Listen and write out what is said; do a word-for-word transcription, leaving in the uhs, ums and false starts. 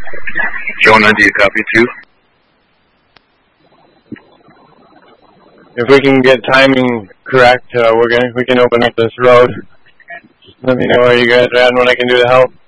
Jonah, do you copy too? If we can get timing correct, uh, we're gonna we can open up this road. Just let me know where you guys are at and what I can do to help.